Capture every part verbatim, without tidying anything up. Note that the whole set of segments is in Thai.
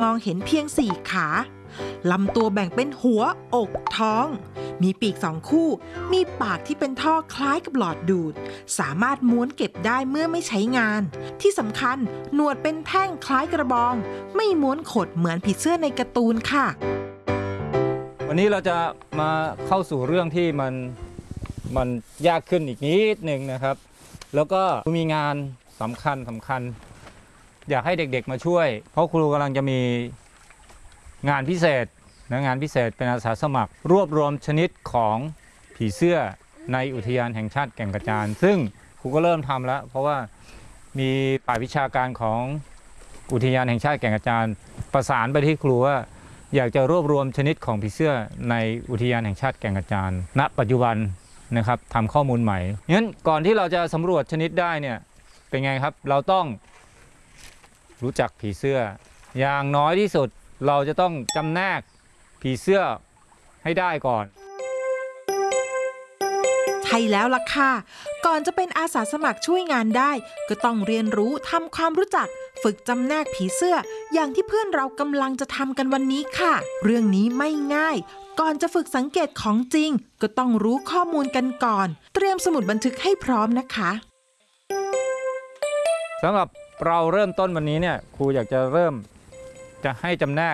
องเห็นเพียงสี่ขาลำตัวแบ่งเป็นหัวอกท้องมีปีกสองคู่มีปากที่เป็นท่อคล้ายกับหลอดดูดสามารถม้วนเก็บได้เมื่อไม่ใช้งานที่สำคัญหนวดเป็นแท่งคล้ายกระบองไม่ม้วนขดเหมือนผีเสื้อในการ์ตูนค่ะวันนี้เราจะมาเข้าสู่เรื่องที่มันมันยากขึ้นอีกนิดหนึ่งนะครับแล้วก็มีงานสำคัญสำคัญอยากให้เด็กๆมาช่วยเพราะครูกำลังจะมีงานพิเศษนะงานพิเศษเป็นอาสาสมัครรวบรวมชนิดของผีเสื้อในอุทยานแห่งชาติแก่งกระจานซึ่งครูก็เริ่มทำแล้วเพราะว่ามีฝ่ายวิชาการของอุทยานแห่งชาติแก่งกระจานประสานไปที่ครูว่าอยากจะรวบรวมชนิดของผีเสื้อในอุทยานแห่งชาติแก่งกระจานณปัจจุบันนะครับทำข้อมูลใหม่งั้นก่อนที่เราจะสำรวจชนิดได้เนี่ยเป็นไงครับเราต้องรู้จักผีเสื้ออย่างน้อยที่สุดเราจะต้องจำแนกผีเสื้อให้ได้ก่อนใช่แล้วล่ะค่ะก่อนจะเป็นอาสาสมัครช่วยงานได้ก็ต้องเรียนรู้ทำความรู้จักฝึกจำแนกผีเสื้ออย่างที่เพื่อนเรากำลังจะทำกันวันนี้ค่ะเรื่องนี้ไม่ง่ายก่อนจะฝึกสังเกตของจริงก็ต้องรู้ข้อมูลกันก่อนเตรียมสมุดบันทึกให้พร้อมนะคะสำหรับเราเริ่มต้นวันนี้เนี่ยครูอยากจะเริ่มจะให้จำแนก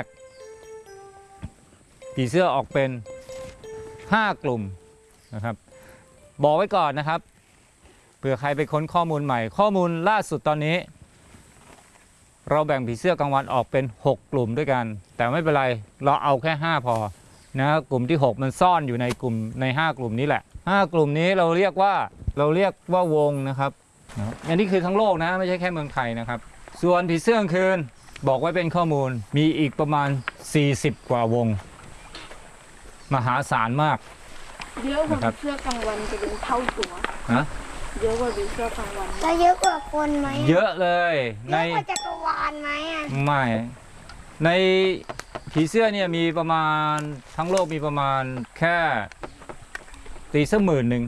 ผีเสื้อออกเป็นห้ากลุ่มนะครับบอกไว้ก่อนนะครับเผื่อใครไปค้นข้อมูลใหม่ข้อมูลล่าสุดตอนนี้เราแบ่งผีเสื้อกลางวันออกเป็นหกกลุ่มด้วยกันแต่ไม่เป็นไรเราเอาแค่ห้าพอนะกลุ่มที่หกมันซ่อนอยู่ในกลุ่มในห้ากลุ่มนี้แหละห้ากลุ่มนี้เราเรียกว่าเราเรียกว่าวงนะครับอันนี้คือทั้งโลกนะไม่ใช่แค่เมืองไทยนะครับส่วนผีเสื้อกลางคืนบอกไว้เป็นข้อมูลมีอีกประมาณสี่สิบกว่าวงมหาศาลมากเยอะกว่าผีเสื้อกลางวันจะเป็นเท่าตัวฮะเยอะกว่าผีเสื้อกลางวันจะเยอะกว่าคนไหมเยอะเลยในเยอะกว่าจักรวาลไหมอ่ะไม่ในผีเสื้อเนี่ยมีประมาณทั้งโลกมีประมาณแค่ตีสักหมื่นหนึ่ง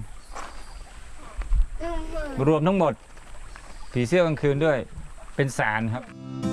รวมทั้งหมดผีเสื้อกลางคืนด้วยเป็นแสนครับ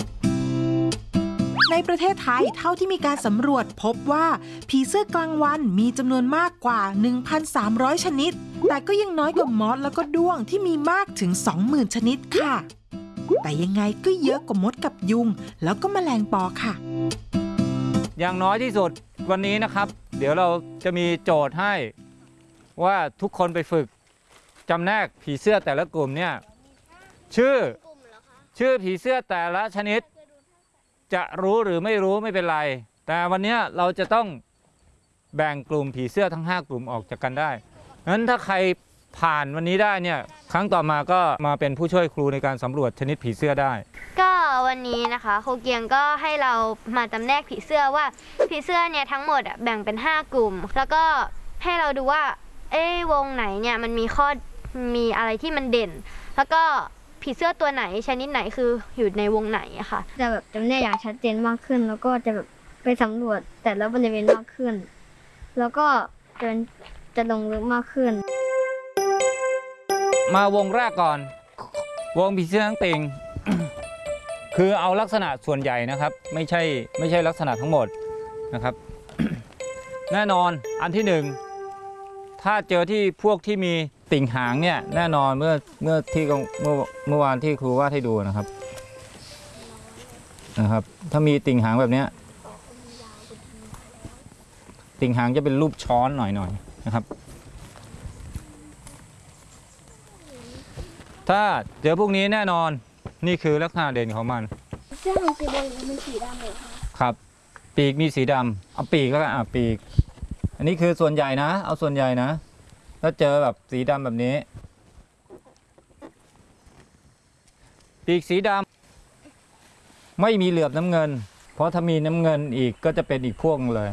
ในประเทศไทยเท่าที่มีการสำรวจพบว่าผีเสื้อกลางวันมีจำนวนมากกว่า หนึ่งพันสามร้อย ชนิดแต่ก็ยังน้อยกว่ามอสแล้วก็ด้วงที่มีมากถึง สองหมื่น ชนิดค่ะแต่ยังไงก็เยอะกว่ามดกับยุงแล้วก็แมลงปอค่ะอย่างน้อยที่สุดวันนี้นะครับเดี๋ยวเราจะมีโจทย์ให้ว่าทุกคนไปฝึกจำแนกผีเสื้อแต่ละกลุ่มเนี่ยชื่อชื่อผีเสื้อแต่ละชนิดจะรู้หรือไม่รู้ไม่เป็นไรแต่วันนี้เราจะต้องแบ่งกลุ่มผีเสื้อทั้งห้ากลุ่มออกจากกันได้งั้นถ้าใครผ่านวันนี้ได้เนี่ยครั้งต่อมาก็มาเป็นผู้ช่วยครูในการสำรวจชนิดผีเสื้อได้ก็วันนี้นะคะครูเกียงก็ให้เรามาจำแนกผีเสื้อว่าผีเสื้อเนี่ยทั้งหมดแบ่งเป็นห้ากลุ่มแล้วก็ให้เราดูว่าเอ๊ะวงไหนเนี่ยมันมีข้อมีอะไรที่มันเด่นแล้วก็ผีเสื้อตัวไหนชนิดไหนคืออยู่ในวงไหนอะค่ะจะแบบจำแนกอย่างชัดเจนมากขึ้นแล้วก็จะแบบไปสำรวจแต่ละบริเวณมากขึ้นแล้วก็จะจะลงลึกมากขึ้นมาวงแรกก่อนวงผีเสื้อทั้งติ่ง คือเอาลักษณะส่วนใหญ่นะครับไม่ใช่ไม่ใช่ลักษณะทั้งหมดนะครับ แน่นอนอันที่หนึ่งถ้าเจอที่พวกที่มีติ่งหางเนี่ยแน่นอนเมื่อเมื่อที่เมื่อเมื่อวานที่ครูวาดให้ดูนะครับนะครับถ้ามีติ่งหางแบบนี้ติ่งหางจะเป็นรูปช้อนหน่อยๆนะครับถ้าเจอพวกนี้แน่นอนนี่คือลักษณะเด่นของมันเสื้อมันสีบนมันสีดำเลยครับปีกมีสีดำเอาปีกแล้วกันอ่ะปีกอันนี้คือส่วนใหญ่นะเอาส่วนใหญ่นะถ้าเจอแบบสีดำแบบนี้ปีกสีดำไม่มีเหลือบน้ำเงินเพราะถ้ามีน้ำเงินอีกก็จะเป็นอีกพวกเลย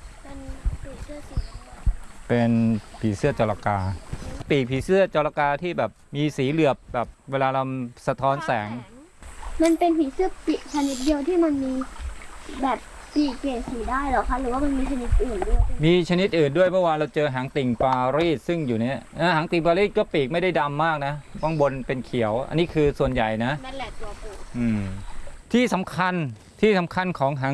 เป็นผีเสื้อจรกาปีกผีเสื้อจรกาที่แบบมีสีเหลือบแบบเวลาเราสะท้อนแสงมันเป็นผีเสื้อปีกชนิดเดียวที่มันมีแบบปีกเปลี่ยนสีได้หรอคะหรือว่ามันมีชนิดอื่นด้วยมีชนิดอื่นด้วยเมื่อวานเราเจอหางติ่งปารีสซึ่งอยู่เนี้ยหางติ่งปารีสก็ปีกไม่ได้ดำมากนะข้างบนเป็นเขียวอันนี้คือส่วนใหญ่นะนั่นแหละตัวปูอืมที่สำคัญที่สำคัญของหาง